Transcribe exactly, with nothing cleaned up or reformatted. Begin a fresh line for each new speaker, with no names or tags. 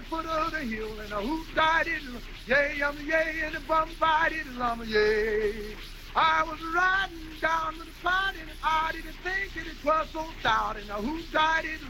the foot of the hill, and a who died it, yay, um, yay, and the bum died it, um, yay. I was riding down to the party, and I didn't think that it was so stout, and a who died it,